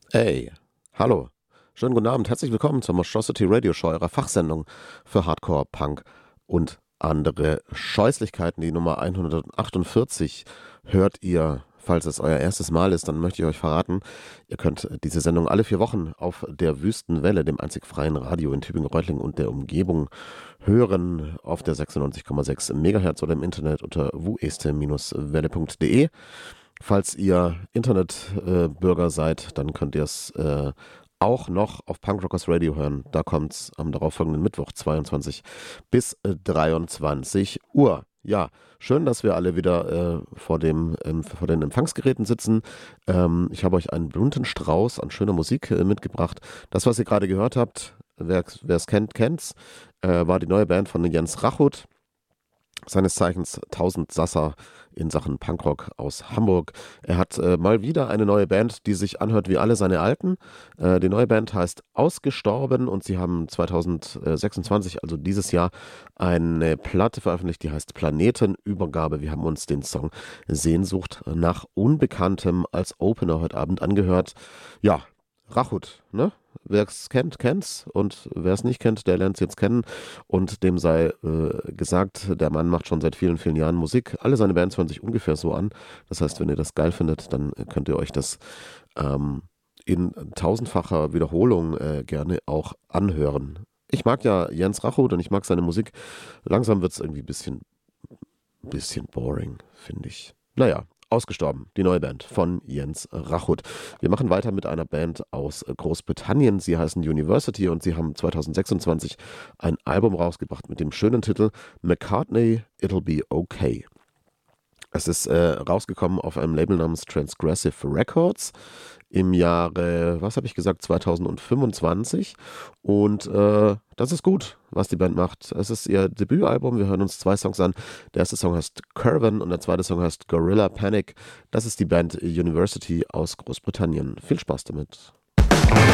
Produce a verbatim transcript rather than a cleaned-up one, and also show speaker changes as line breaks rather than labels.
Hey, hallo. Schönen guten Abend. Herzlich willkommen zur Monstrosity Radio Show, eurer Fachsendung für Hardcore, Punk und andere Scheußlichkeiten. Die Nummer hundertachtundvierzig hört ihr. Falls es euer erstes Mal ist, dann möchte ich euch verraten, ihr könnt diese Sendung alle vier Wochen auf der Wüstenwelle, dem einzig freien Radio in Tübingen-Reutlingen und der Umgebung, hören auf der sechsundneunzig Komma sechs Megahertz oder im Internet unter wueste welle punkt de. Falls ihr Internetbürger äh, seid, dann könnt ihr es äh, auch noch auf Punkrockers Radio hören. Da kommt es am darauffolgenden Mittwoch, zweiundzwanzig bis äh, dreiundzwanzig Uhr. Ja, schön, dass wir alle wieder äh, vor, dem, ähm, vor den Empfangsgeräten sitzen. Ähm, ich habe euch einen bunten Strauß an schöner Musik äh, mitgebracht. Das, was ihr gerade gehört habt, wer es kennt, kennt's, äh, war die neue Band von Jens Rachut. Seines Zeichens tausend Sasser in Sachen Punkrock aus Hamburg. Er hat äh, mal wieder eine neue Band, die sich anhört wie alle seine alten. Äh, die neue Band heißt Ausgestorben und sie haben zweitausendsechsundzwanzig, also dieses Jahr, eine Platte veröffentlicht, die heißt Planetenübergabe. Wir haben uns den Song Sehnsucht nach Unbekanntem als Opener heute Abend angehört. Ja, Rachut, ne? Wer es kennt, kennt's, und wer es nicht kennt, der lernt es jetzt kennen, und dem sei äh, gesagt, der Mann macht schon seit vielen, vielen Jahren Musik. Alle seine Bands hören sich ungefähr so an. Das heißt, wenn ihr das geil findet, dann könnt ihr euch das ähm, in tausendfacher Wiederholung äh, gerne auch anhören. Ich mag ja Jens Rachut und ich mag seine Musik. Langsam wird es irgendwie ein bisschen, bisschen boring, finde ich. Naja. Ausgestorben, die neue Band von Jens Rachut. Wir machen weiter mit einer Band aus Großbritannien. Sie heißen University und sie haben zweitausendsechsundzwanzig ein Album rausgebracht mit dem schönen Titel McCartney, It'll Be Okay. Es ist äh, rausgekommen auf einem Label namens Transgressive Records im Jahre, was habe ich gesagt, zweitausendfünfundzwanzig. Und äh, das ist gut, was die Band macht. Es ist ihr Debütalbum. Wir hören uns zwei Songs an. Der erste Song heißt Caravan und der zweite Song heißt Gorilla Panic. Das ist die Band University aus Großbritannien. Viel Spaß damit.